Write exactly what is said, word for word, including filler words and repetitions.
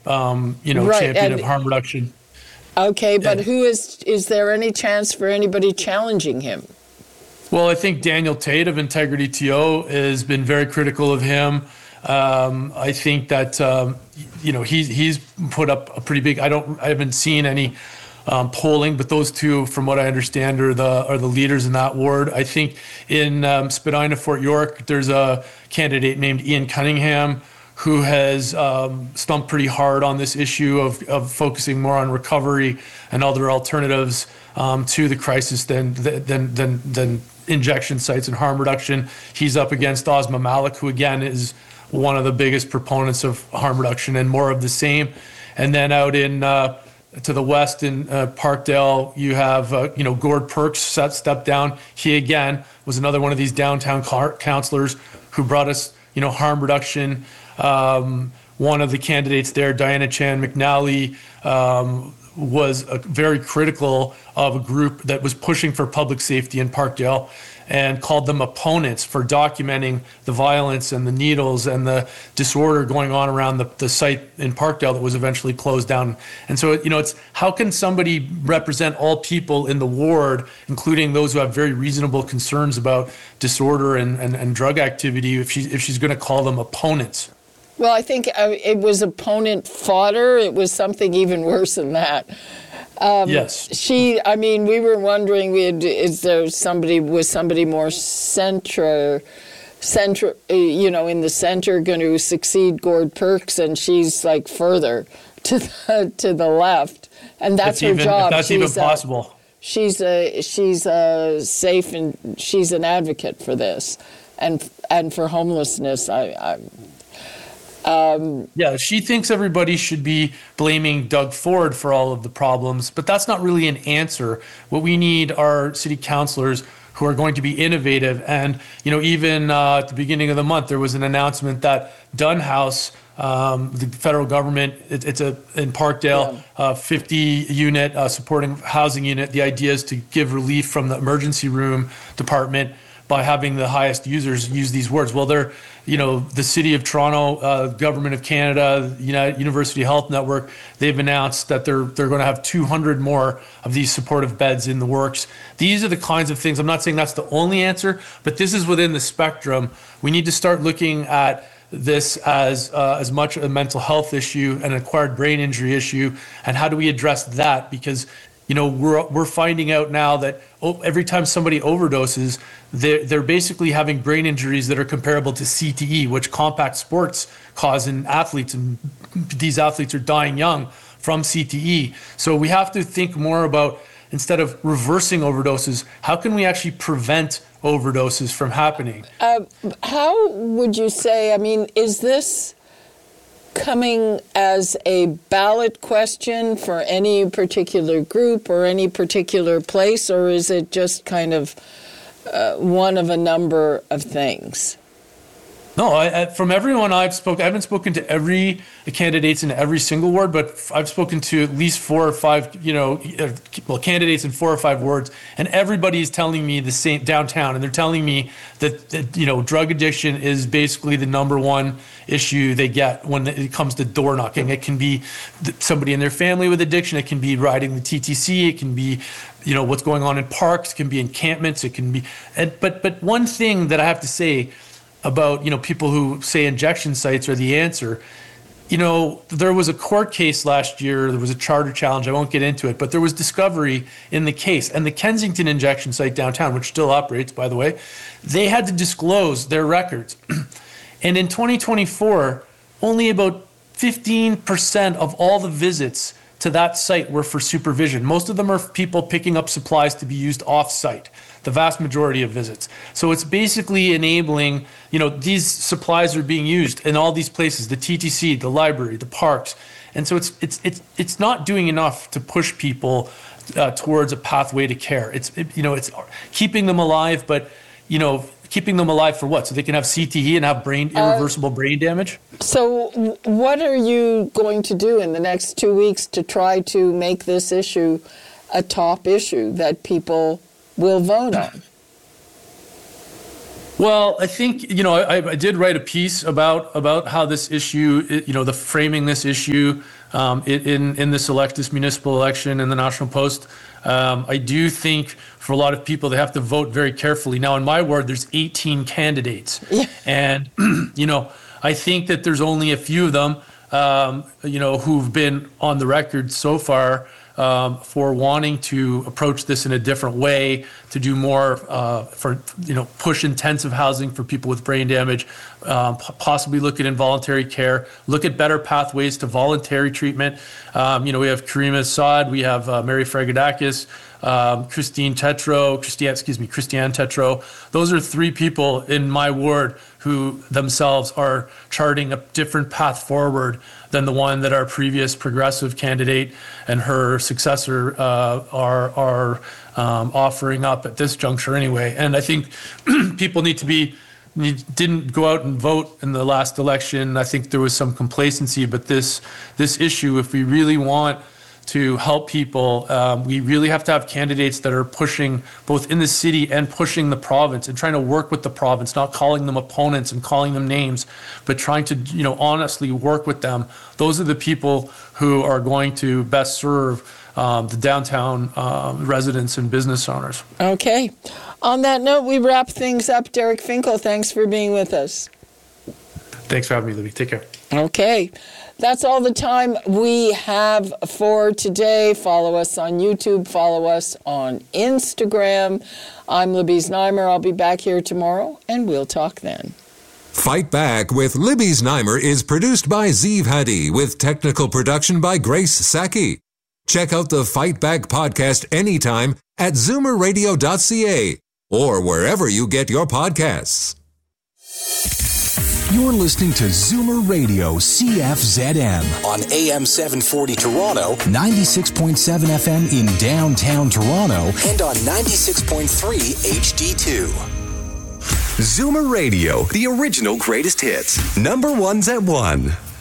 um, you know, Right, champion and- of harm reduction. Okay, but And- who is, is there any chance for anybody challenging him? Well, I think Daniel Tate of Integrity T O has been very critical of him. Um, I think that um, you know he's he's put up a pretty big. I don't. I haven't seen any um, polling, but those two, from what I understand, are the are the leaders in that ward. I think in um, Spadina, Fort York, there's a candidate named Ian Cunningham who has um, stumped pretty hard on this issue of of focusing more on recovery and other alternatives um, to the crisis than than than than injection sites and harm reduction. He's up against Ozma Malik, who again is one of the biggest proponents of harm reduction and more of the same. And then out in uh, to the west in uh, Parkdale, you have uh, you know Gord Perks set step down. He again was another one of these downtown car- councillors who brought us you know harm reduction. Um, one of the candidates there, Diana Chan McNally, um, was uh, very critical of a group that was pushing for public safety in Parkdale and called them opponents for documenting the violence and the needles and the disorder going on around the, the site in Parkdale that was eventually closed down. And so, you know, it's how can somebody represent all people in the ward, including those who have very reasonable concerns about disorder and, and, and drug activity, if, she, if she's going to call them opponents? Well, I think uh, it was opponent fodder. It was something even worse than that. Um, yes. She, I mean, we were wondering, we had, is there somebody, was somebody more center, center, uh, you know, in the center going to succeed Gord Perks, and she's like further to the, to the left, and that's her even, job. If that's she's even possible. A, she's a she's a safe and she's an advocate for this, and and for homelessness. I. I Um, yeah, she thinks everybody should be blaming Doug Ford for all of the problems, but that's not really an answer. What we need are city councilors who are going to be innovative. And, you know, even uh, at the beginning of the month, there was an announcement that Dunn House, um, the federal government, it, it's a in Parkdale, Yeah. uh, fifty unit uh, supporting housing unit. The idea is to give relief from the emergency room department by having the highest users use these words. Well, they're, you know, the City of Toronto, uh, Government of Canada, United University Health Network, they've announced that they're they're going to have two hundred more of these supportive beds in the works. These are the kinds of things. I'm not saying that's the only answer, but this is within the spectrum. We need to start looking at this as uh, as much a mental health issue, an acquired brain injury issue, and how do we address that? Because you know, we're we're finding out now that oh, every time somebody overdoses, they're, they're basically having brain injuries that are comparable to C T E, which compact sports cause in athletes, and these athletes are dying young from C T E. So we have to think more about, instead of reversing overdoses, how can we actually prevent overdoses from happening? Uh, how would you say, I mean, is this coming as a ballot question for any particular group or any particular place, or is it just kind of uh, one of a number of things? No, I, I, from everyone I've spoken, I haven't spoken to every the candidates in every single ward, but I've spoken to at least four or five, you know, well, candidates in four or five wards, and everybody is telling me the same downtown, and they're telling me that, that you know, drug addiction is basically the number one issue they get when it comes to door knocking. It can be somebody in their family with addiction. It can be riding the T T C. It can be, you know, what's going on in parks. It can be encampments. It can be, and, but but one thing that I have to say about, you know, people who say injection sites are the answer. You know, there was a court case last year. There was a charter challenge. I won't get into it, but there was discovery in the case. And the Kensington injection site downtown, which still operates, by the way, they had to disclose their records. And in twenty twenty-four, only about fifteen percent of all the visits to that site were for supervision. Most of them are people picking up supplies to be used off-site, the vast majority of visits. So it's basically enabling, you know, these supplies are being used in all these places, the T T C, the library, the parks. And so it's it's it's it's not doing enough to push people uh, towards a pathway to care. It's, it, you know, it's keeping them alive, but, you know, keeping them alive for what? So they can have C T E and have brain irreversible uh, brain damage? So what are you going to do in the next two weeks to try to make this issue a top issue that people will vote on? Well, I think, you know, I, I did write a piece about about how this issue, you know, the framing this issue um, in, in this elect, this municipal election in the National Post. Um, I do think for a lot of people, they have to vote very carefully. Now, in my ward, there's eighteen candidates. Yeah. And, you know, I think that there's only a few of them, um, you know, who've been on the record so far um, for wanting to approach this in a different way, to do more uh, for, you know, push intensive housing for people with brain damage, um, possibly look at involuntary care, look at better pathways to voluntary treatment. Um, you know, we have Karima Assad, we have uh, Mary Fragadakis, um, Christine Tetro, Christiane, excuse me, Christiane Tetro. Those are three people in my ward who themselves are charting a different path forward than the one that our previous progressive candidate and her successor uh, are are um, offering up at this juncture anyway. And I think people need to be, need, didn't go out and vote in the last election. I think there was some complacency, but this this issue, if we really want to help people, um, we really have to have candidates that are pushing both in the city and pushing the province and trying to work with the province, not calling them opponents and calling them names, but trying to, you know, honestly work with them. Those are the people who are going to best serve um, the downtown uh, residents and business owners. Okay. On that note, we wrap things up. Derek Finkel, thanks for being with us. Thanks for having me, Libby. Take care. Okay. That's all the time we have for today. Follow us on YouTube. Follow us on Instagram. I'm Libby Znaimer. I'll be back here tomorrow, and we'll talk then. Fight Back with Libby Znaimer is produced by Zeev Hadi with technical production by Grace Saki. Check out the Fight Back podcast anytime at zoomer radio dot c a or wherever you get your podcasts. You're listening to Zoomer Radio C F Z M on A M seven forty Toronto, ninety-six point seven F M in downtown Toronto, and on ninety-six point three H D two. Zoomer Radio, the original greatest hits. Number ones at one.